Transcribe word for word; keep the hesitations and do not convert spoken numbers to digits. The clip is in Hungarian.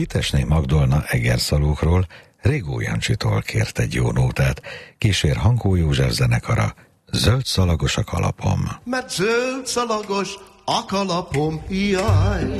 Hitesné Magdolna Egerszalókról Régó Jancsitól kért egy jó nótát, kísér Hankó József zenekara, Zöld szalagos a kalapom. Mert zöld szalagos a kalapom, jaj!